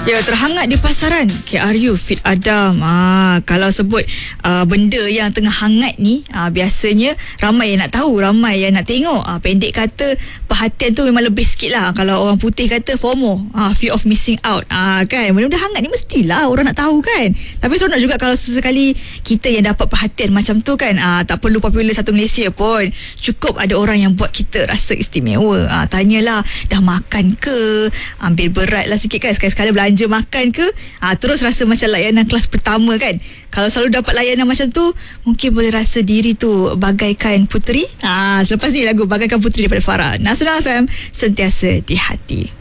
Ya, terhangat di pasaran KRU Fit Adam. Kalau sebut benda yang tengah hangat ni, biasanya ramai yang nak tahu, ramai yang nak tengok. Pendek kata, perhatian tu memang lebih sikit lah. Kalau orang putih kata FOMO, fear of missing out. Kan, benda-benda hangat ni mestilah orang nak tahu kan. Tapi seronok juga kalau sesekali kita yang dapat perhatian macam tu kan. Tak perlu popular satu Malaysia pun, cukup ada orang yang buat kita rasa istimewa. Tanyalah, dah makan ke? Ambil berat lah sikit kan, sekali-sekala belanja makan ke? Terus rasa macam layanan kelas pertama kan. Kalau selalu dapat layanan macam tu, mungkin boleh rasa diri tu bagaikan puteri. Selepas ni lagu Bagaikan Puteri daripada Farah. Nasional FM, sentiasa di hati.